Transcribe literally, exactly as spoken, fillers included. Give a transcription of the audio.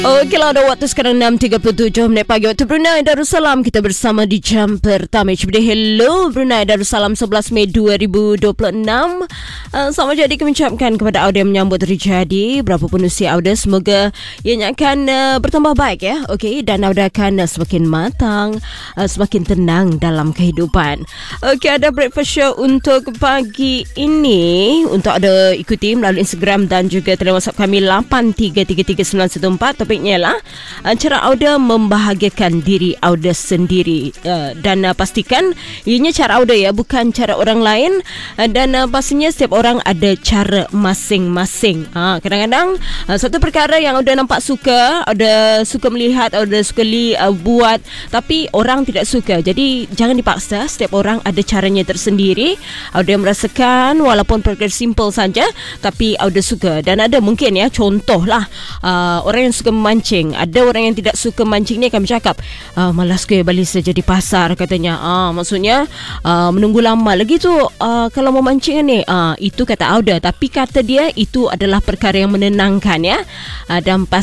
Okey lah, ada waktu sekarang enam tiga puluh tujuh minit pagi waktu Brunei Darussalam. Kita bersama di jam pertama H B D. Hello Brunei Darussalam, sebelas Mei dua ribu dua puluh enam. uh, Selamat jadi kami ucapkan kepada audio yang menyambut terjadi berapapun usia audio. Semoga ianya akan uh, bertambah baik ya. Okey, dan audio akan uh, semakin matang, uh, semakin tenang dalam kehidupan. Okey, ada breakfast show untuk pagi ini. Untuk ada ikuti melalui Instagram dan juga talian WhatsApp kami lapan tiga tiga tiga sembilan satu empat. Topiknya lah uh, cara Auda membahagiakan diri Auda sendiri, uh, dan uh, pastikan ianya cara Auda ya, bukan cara orang lain. uh, dan uh, pastinya setiap orang ada cara masing-masing. uh, Kadang-kadang uh, satu perkara yang Auda nampak suka, Auda suka melihat, Auda suka li, uh, buat, tapi orang tidak suka. Jadi jangan dipaksa, setiap orang ada caranya tersendiri. Auda merasakan walaupun perkara simple saja, tapi Auda suka. Dan ada mungkin ya, contoh lah, uh, orang yang suka memancing, ada orang yang tidak suka mancing ni akan bercakap, ah, malas ke balik saja di pasar katanya. Ah, maksudnya ah, menunggu lama lagi tu ah, kalau mau mancing ni. Ah, itu kata Auda, tapi kata dia itu adalah perkara yang menenangkan ya. Ah, dan pas